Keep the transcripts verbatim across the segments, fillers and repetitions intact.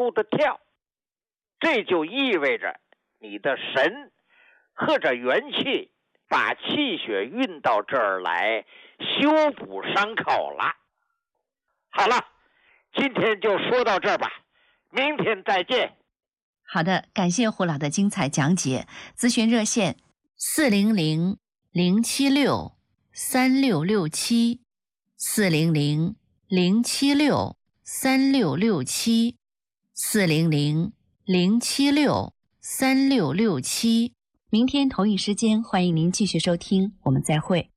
嘟的跳，这就意味着你的神和着元气把气血运到这儿来修补伤口了。好了，今天就说到这儿吧，明天再见。 好的，感谢胡老的精彩讲解。咨询热线四零零零七六三六六七，四零零零七六三六六七，四零零零七六三六六七。明天同一时间，欢迎您继续收听，我们再会。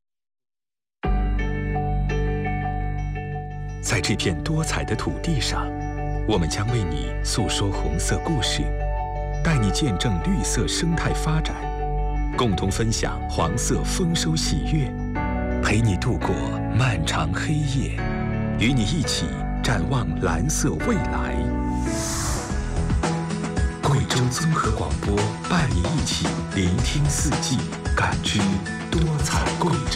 在这片多彩的土地上，我们将为你诉说红色故事，带你见证绿色生态发展，共同分享黄色丰收喜悦，陪你度过漫长黑夜，与你一起展望蓝色未来。贵州综合广播伴你一起聆听四季，感知多彩贵州。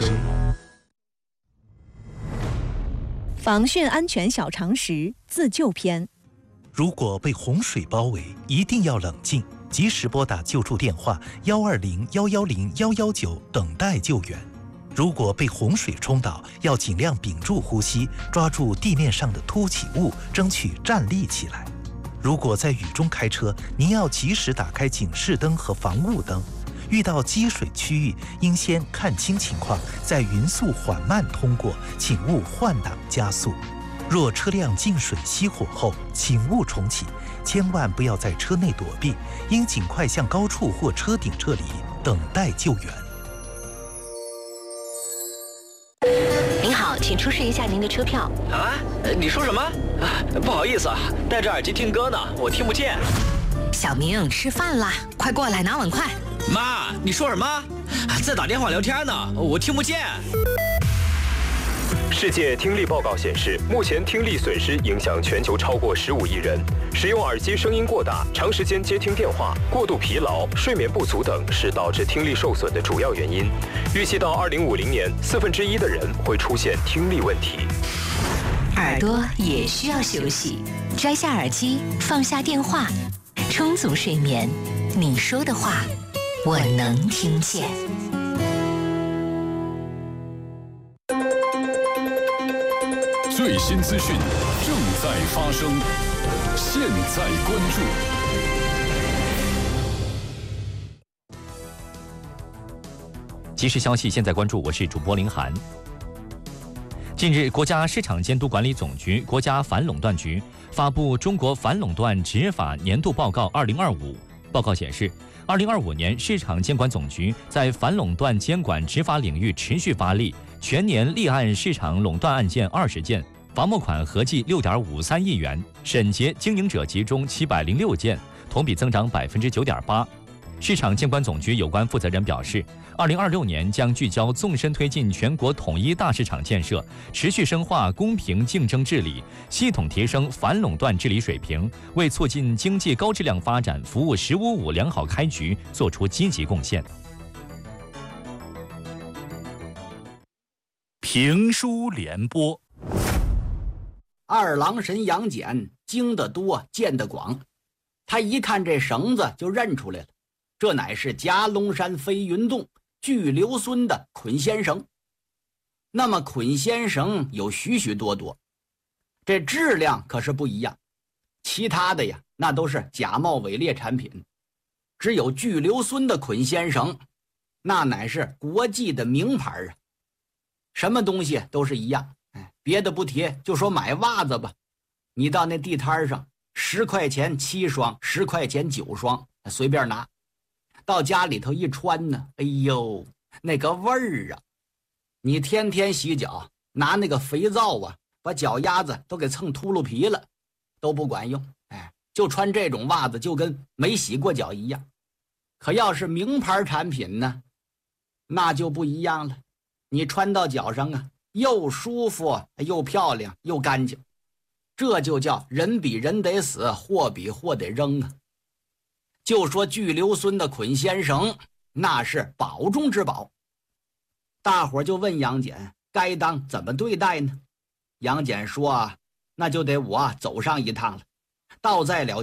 防汛安全小常识自救篇。 如果被洪水包围，一定要冷静，及时拨打救助电话幺二零幺幺零幺幺九等待救援。如果被洪水冲倒，要尽量屏住呼吸，抓住地面上的凸起物，争取站立起来。如果在雨中开车，您要及时打开警示灯和防雾灯。遇到积水区域，应先看清情况，再匀速缓慢通过，请勿换挡加速。若车辆进水熄火后，请勿重启，千万不要在车内躲避，应尽快向高处或车顶撤离，等待救援。 您好，请出示一下您的车票。 啊？你说什么？啊，不好意思啊，戴着耳机听歌呢，我听不见。 小明，吃饭啦，快过来拿碗筷。 妈，你说什么？在打电话聊天呢，我听不见。 世界听力报告显示，目前听力损失影响全球超过十五亿人。使用耳机声音过大、长时间接听电话、过度疲劳、睡眠不足等是导致听力受损的主要原因。预计到二零五零年，四分之一的人会出现听力问题。 耳朵也需要休息，摘下耳机，放下电话，充足睡眠。你说的话，我能听见。 最新资讯正在发生，现在关注。 即时消息，现在关注，我是主播林涵。近日，国家市场监督管理总局、国家反垄断局发布《中国反垄断执法年度报告二零二五》。报告显示，二零二五年市场监管总局在反垄断监管执法领域持续发力，全年立案市场垄断案件二十件，罚没款合计六点五三亿元，审结经营者集中七百零六件，同比增长百分之九点八。市场监管总局有关负责人表示，二零二六年将聚焦纵深推进全国统一大市场建设，持续深化公平竞争治理，系统提升反垄断治理水平，为促进经济高质量发展、服务“十五五”良好开局作出积极贡献。 评书联播， 二郎神杨戬经得多，见得广，他一看这绳子就认出来了。这乃是夹龙山飞云洞巨留孙的捆仙绳。那么捆仙绳有许许多多，这质量可是不一样，其他的呀那都是假冒伪劣产品，只有巨留孙的捆仙绳那乃是国际的名牌啊，什么东西都是一样。哎，别的不提，就说买袜子吧，你到那地摊上十块钱七双，十块钱九双，随便拿，到家里头一穿呢，哎呦，那个味儿啊！你天天洗脚，拿那个肥皂啊，把脚丫子都给蹭秃噜皮了，都不管用。哎，就穿这种袜子，就跟没洗过脚一样。可要是名牌产品呢，那就不一样了。你穿到脚上啊，又舒服又漂亮又干净，这就叫人比人得死，货比货得扔啊！就说巨留孙的捆仙绳，那是宝中之宝。大伙就问杨戬该当怎么对待呢？杨戬说啊，那就得我走上一趟了，到在了